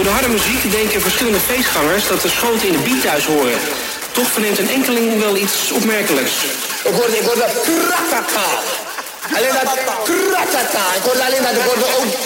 Door de harde muziek denken verschillende feestgangers dat de schoten in de beat thuis horen. Toch verneemt een enkeling wel iets opmerkelijks. Ik hoor dat kratata. Alleen dat kratata. Ik hoor alleen dat ook